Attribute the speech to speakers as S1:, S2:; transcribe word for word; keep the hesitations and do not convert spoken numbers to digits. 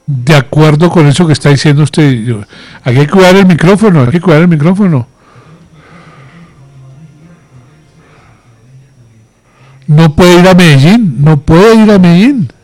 S1: De acuerdo con eso que está diciendo usted. Yo- Aquí hay que cuidar el micrófono, hay que cuidar el micrófono. No puede ir a Medellín, no puede ir a Medellín.